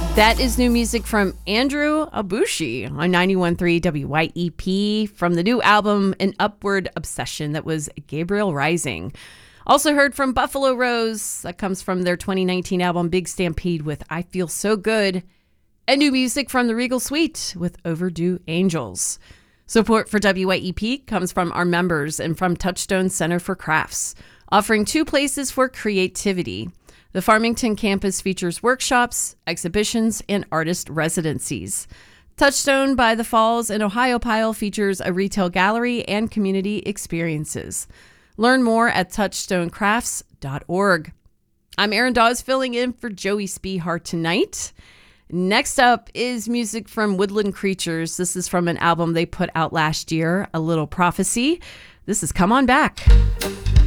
That is new music from Andrew Abushi on 91.3 WYEP from the new album, An Upward Obsession. That was Gabriel Rising. Also heard from Buffalo Rose. That comes from their 2019 album, Big Stampede, with I Feel So Good. And new music from the Regal Suite with Overdue Angels. Support for WYEP comes from our members and from Touchstone Center for Crafts, offering 2 places for creativity. The Farmington campus features workshops, exhibitions, and artist residencies. Touchstone by the Falls in Ohiopyle features a retail gallery and community experiences. Learn more at touchstonecrafts.org. I'm Erin Dawes filling in for Joey Spehar tonight. Next up is music from Woodland Creatures. This is from an album they put out last year, A Little Prophecy. This is Come On Back.